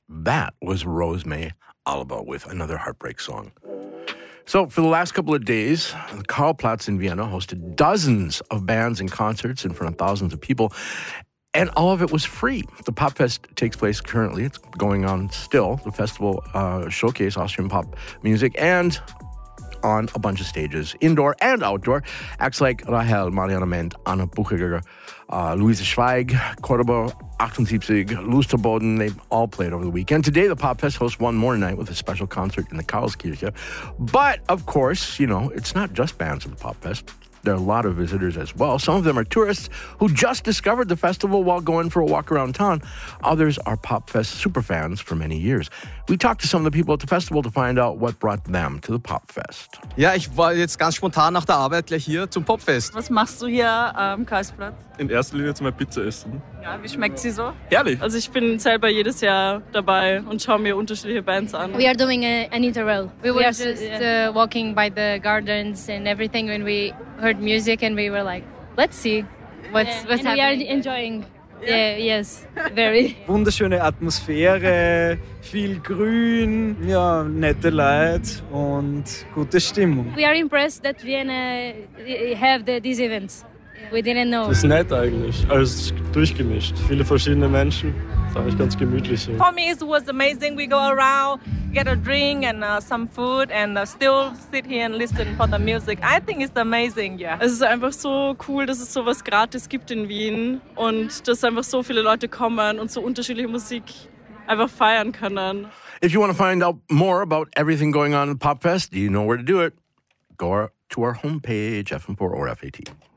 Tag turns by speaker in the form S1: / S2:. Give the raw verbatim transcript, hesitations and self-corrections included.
S1: That was Rosemary Alba with another heartbreak song. So for the last couple of days, the Karlplatz in Vienna hosted dozens of bands and concerts in front of thousands of people, and all of it was free. The Popfest takes place currently. It's going on still. The festival uh, showcase Austrian pop music and on a bunch of stages, indoor and outdoor. Acts like Rahel, Mariana Ment, Anna Buchiger, uh, Luise Schweig, Cordoba, achtundsiebzig, Lusterboden, they all played over the weekend. Today, the Popfest hosts one more night with a special concert in the Karlskirche. But, of course, you know, it's not just bands at the Popfest. There are a lot of visitors as well. Some of them are tourists who just discovered the festival while going for a walk around town. Others are Popfest superfans for many years. We talked to some of the people at the festival to find out what brought them to the Popfest.
S2: Ja, ich war jetzt ganz spontan nach der Arbeit gleich hier zum Popfest.
S3: Was machst du hier am Karlsplatz?
S4: In erster Linie zum Pizza essen.
S3: Ja, wie schmeckt sie so?
S4: Herrlich!
S3: Also ich bin selber jedes Jahr dabei und schaue mir unterschiedliche Bands an.
S5: We are doing a, an interrail. We were
S3: We are-
S5: just uh, walking by the gardens and everything when we heard music and we were like, let's see what's,
S6: Yeah,
S5: what's
S6: and
S5: happening.
S6: we are enjoying.
S5: Yeah, yes, very.
S7: Wunderschöne Atmosphäre, viel Grün, ja, nette Leute und gute Stimmung.
S6: We are impressed that Vienna uh, have the, these events. We didn't know.
S4: Das ist nett eigentlich. Alles durchgemischt. Viele verschiedene Menschen. Das ist eigentlich ganz gemütlich so.
S8: For me, it was amazing. We go around, get a drink and uh, some food, and uh, still sit here and listen for the music. I think it's amazing, yeah.
S3: Es ist einfach so cool, dass es sowas gratis gibt in Wien und dass einfach so viele Leute kommen und so unterschiedliche Musik einfach feiern können.
S1: If you want to find out more about everything going on at the Popfest, you know where to do it. Go to our homepage, F M four or F A T.